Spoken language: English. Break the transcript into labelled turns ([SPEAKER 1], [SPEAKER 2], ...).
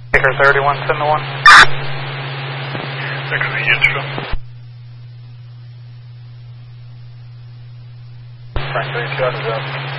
[SPEAKER 1] Baker 31, send the 1.
[SPEAKER 2] They're going to be Hitchville.
[SPEAKER 1] Frank 32, out of